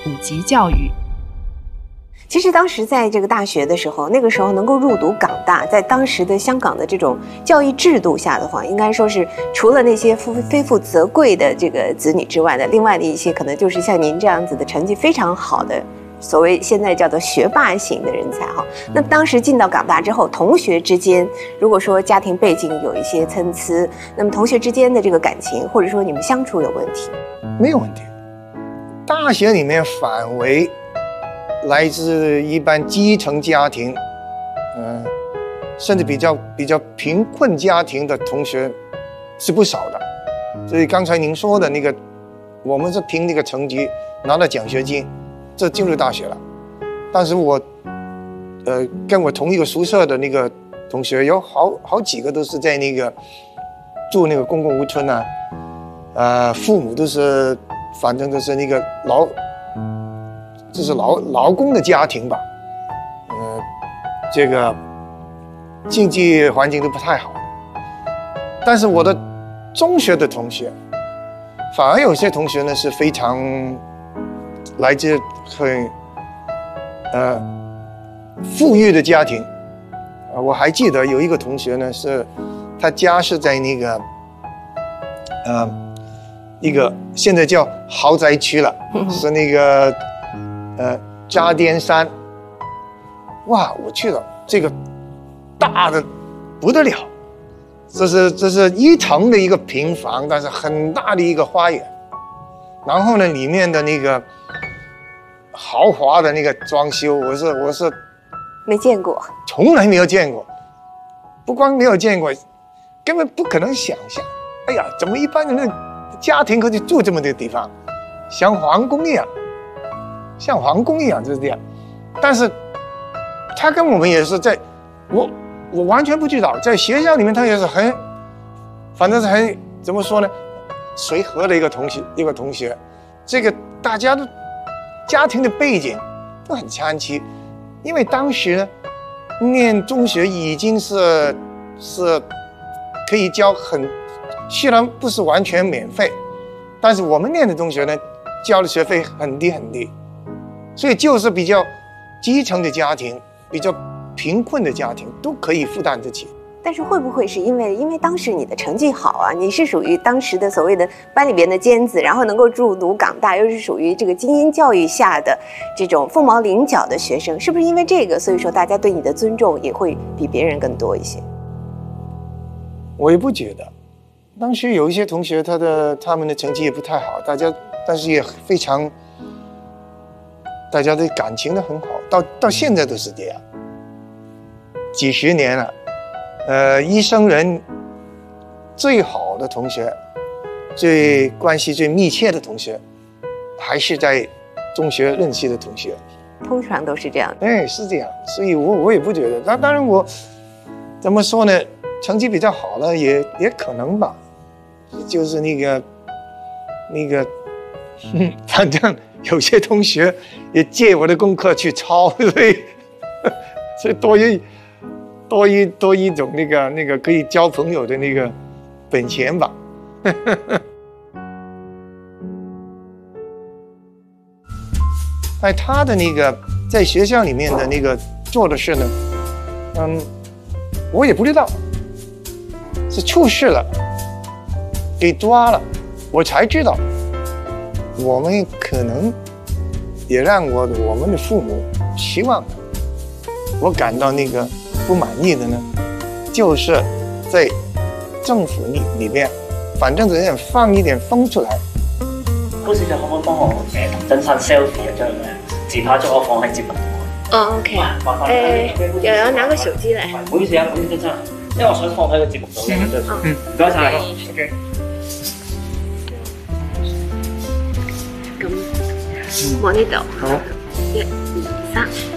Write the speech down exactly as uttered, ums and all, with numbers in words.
五级教育。 其实当时在这个大学的时候，那个时候能够入读港大，在当时的香港的这种教育制度下的话，应该说是除了那些非非富则贵的这个子女之外的，另外的一些可能就是像您这样子的成绩非常好的，所谓现在叫做学霸型的人才哈。那当时进到港大之后，同学之间如果说家庭背景有一些参差，那么同学之间的这个感情或者说你们相处有问题？ 没有问题。大学里面反为来自一般基层家庭，嗯、呃，甚至比较比较贫困家庭的同学是不少的。所以刚才您说的那个，我们是凭那个成绩拿到奖学金，这进入大学了。但是我，呃，跟我同一个宿舍的那个同学有好好几个都是在那个住那个公共屋村啊，呃，父母都是反正都是那个劳。这是劳劳工的家庭吧，呃，这个经济环境都不太好。但是我的中学的同学，反而有些同学呢是非常来自很呃富裕的家庭。啊，我还记得有一个同学呢，是他家是在那个呃一个现在叫豪宅区了，是那个。呃，渣甸山，哇，我去了，这个大的不得了，这是这是一层的一个平房，但是很大的一个花园，然后呢，里面的那个豪华的那个装修，我是我是没见过， 从来没有见过，不光没有见过，根本不可能想象。哎呀，怎么一般人的家庭可以住这么的地方，像皇宫一样。像皇宫一样就是这样，但是他跟我们也是在，我我完全不知道，在学校里面他也是很，反正是很怎么说呢，随和的一个同学一个同学，这个大家的家庭的背景都很参差，因为当时呢念中学已经是是可以交很，虽然不是完全免费，但是我们念的中学呢交的学费很低很低。所以就是比较基层的家庭，比较贫困的家庭都可以负担得起。 但是会不会是因为因为当时你的成绩好啊，你是属于当时的所谓的班里边的尖子，然后能够入读港大，又是属于这个精英教育下的这种凤毛麟角的学生，是不是因为这个，所以说大家对你的尊重也会比别人更多一些？ 我也不觉得，当时有一些同学他的他们的成绩也不太好，大家但是也非常。大家的感情都很好，到到现在都是这样。几十年了，呃，一生人最好的同学，最关系最密切的同学，还是在中学认识的同学。 通常都是这样。 哎，是这样，所以我我也不觉得。那当然我怎么说呢？成绩比较好了，也也可能吧。就是那个那个，嗯，反正。有些同学也借我的功课去抄，所以所以多一多一多一种那个那个可以交朋友的那个本钱吧。哎，他的那个在学校里面的那个做的事呢，嗯，我也不知道，是出事了，给抓了，我才知道。我们可能也让我我们的父母希望的，我感到那个不满意的呢，就是在政府里里面，反正只想放一點風出嚟。 高小姐可唔可以幫我誒同真山 selfie 一張誒自拍張，我放喺節目度。 哦 ，OK。誒，又有拿個手機嚟。 唔好意思啊，唔好意思真係，因為我想放喺個節目度嘅嗰張。嗯，唔該晒。OK。 咁，我呢度。好。一、二、三。